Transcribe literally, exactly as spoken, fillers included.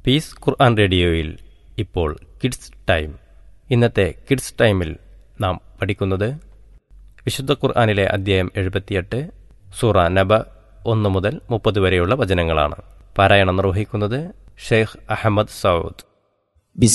Piece ഖുർആൻ റേഡിയോയിൽ ഇപ്പോൾ kids time. ഇന്നത്തെ കിഡ്സ് ടൈമിൽ നാം പഠിക്കുന്നത് വിശുദ്ധ ഖുർആനിലെ അധ്യായം എഴുപത്തിയെട്ട്, സൂറ നബ ഒന്ന് മുതൽ മുപ്പത് വരെയുള്ള വചനങ്ങളാണ്. പാരായണം നിർവഹിക്കുന്നത് ഷെയ്ഖ് അഹമ്മദ് സൗദ്.